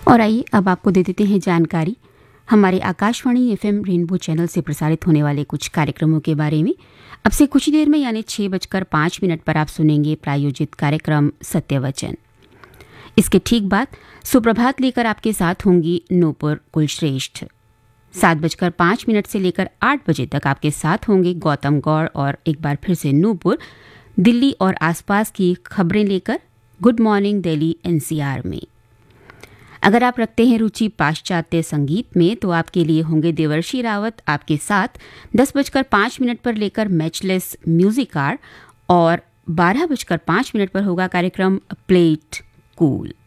और आइए अब आपको दे देते हैं जानकारी हमारे आकाशवाणी एफएम रेनबो चैनल से प्रसारित होने वाले कुछ कार्यक्रमों के बारे में। अब से कुछ ही देर में यानी 6:05 पर आप सुनेंगे प्रायोजित कार्यक्रम सत्यवचन। इसके ठीक बाद सुप्रभात लेकर आपके साथ होंगी नूपुर कुलश्रेष्ठ। 7:05 से लेकर 8 बजे तक आपके साथ होंगे गौतम गौड़ और एक बार फिर से नूपुर दिल्ली और आसपास की खबरें लेकर गुड मॉर्निंग दिल्ली एनसीआर में। अगर आप रखते हैं रुचि पाश्चात्य संगीत में तो आपके लिए होंगे देवर्षि रावत आपके साथ 10:05 पर लेकर मैचलेस म्यूजिक आर और 12:05 पर होगा कार्यक्रम प्ले इट कूल।